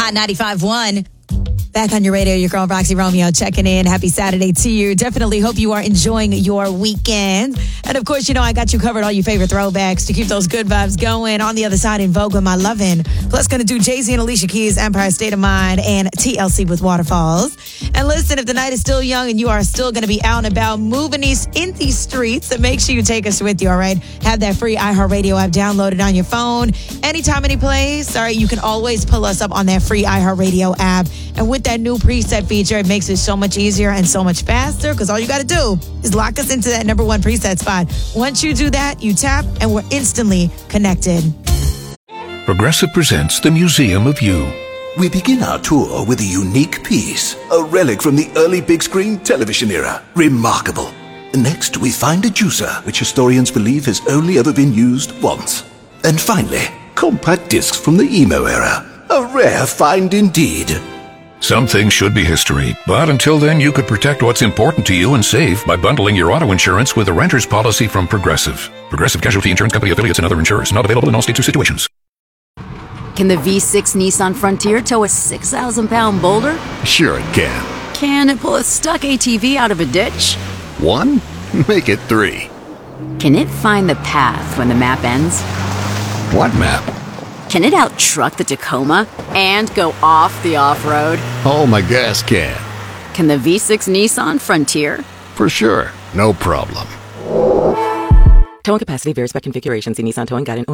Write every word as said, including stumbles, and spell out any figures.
Hot ninety-five point one. Back on your radio, your girl Roxy Romeo checking in. Happy Saturday to you. Definitely hope you are enjoying your weekend. And of course, you know, I got you covered all your favorite throwbacks to keep those good vibes going. On the other side, in Vogue with My Lovin'. Plus, going to do Jay-Z and Alicia Keys, Empire State of Mind, and T L C with Waterfalls. And listen, if the night is still young and you are still going to be out and about moving these in these streets, then make sure you take us with you, all right? Have that free iHeartRadio app downloaded on your phone. Anytime, any place. All right, you can always pull us up on that free iHeartRadio app. And with that new preset feature, it makes it so much easier and so much faster because all you got to do is lock us into that number one preset spot. Once you do that, you tap and we're instantly connected. Progressive presents the Museum of You. We begin our tour with a unique piece, a relic from the early big screen television era. Remarkable. Next, we find a juicer, which historians believe has only ever been used once. And finally, compact discs from the emo era. A rare find indeed. Some things should be history, but until then, you could protect what's important to you and save by bundling your auto insurance with a renter's policy from Progressive. Progressive Casualty Insurance Company affiliates and other insurers. Not available in all states or situations. Can the V six Nissan Frontier tow a six thousand pound boulder? Sure it can. Can it pull a stuck A T V out of a ditch? One? Make it three. Can it find the path when the map ends? What map? Can it out-truck the Tacoma and go off the off-road? Oh, my gas can. Can the V six Nissan Frontier? For sure. No problem. Towing capacity varies by configuration. See Nissan Towing Guide and